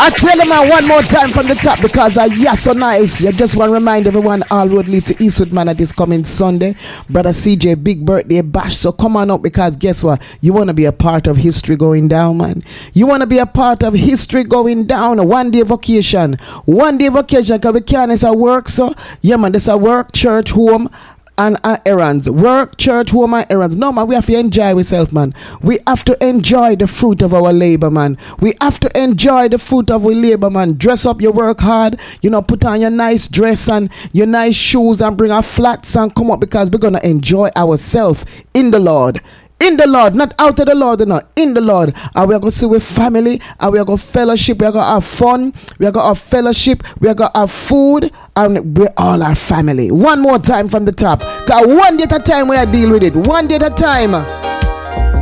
I tell you, man, one more time from the top because yeah, so nice. You just want to remind everyone, all road lead to Eastwood Manor this coming Sunday. Brother CJ, big birthday bash. So come on up because guess what? You want to be a part of history going down, man. You want to be a part of history going down. One day vacation. One day vacation because we can't, it's a work. So, yeah, man, this a work, church, home. And errands, work, church, home, and errands. No, man, we have to enjoy ourselves, man. We have to enjoy the fruit of our labor, man. We have to enjoy the fruit of our labor, man. Dress up, you work hard, you know, put on your nice dress and your nice shoes and bring our flats and come up because we're going to enjoy ourselves in the Lord. In the Lord, not out of the Lord, no, in the Lord. And we are going to see with family, and we are going to fellowship, we are going to have fun, we are going to have fellowship, we are going to have food, and we all are family. One more time from the top. Because one day at a time we are deal with it. One day at a time.